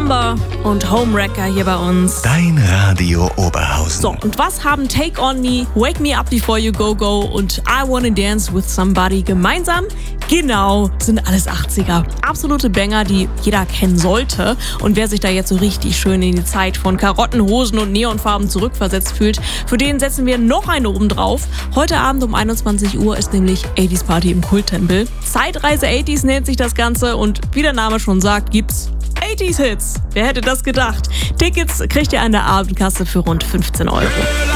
Number und Homewrecker hier bei uns. Dein Radio Oberhausen. So, und was haben Take On Me, Wake Me Up Before You Go Go und I Wanna Dance With Somebody gemeinsam? Genau, sind alles 80er. Absolute Banger, die jeder kennen sollte. Und wer sich da jetzt so richtig schön in die Zeit von Karottenhosen und Neonfarben zurückversetzt fühlt, für den setzen wir noch eine oben drauf. Heute Abend um 21 Uhr ist nämlich 80s Party im Kulttempel. Zeitreise 80s nennt sich das Ganze und wie der Name schon sagt, gibt's 80s Hits. Wer hätte das gedacht? Tickets kriegt ihr an der Abendkasse für rund 15 Euro.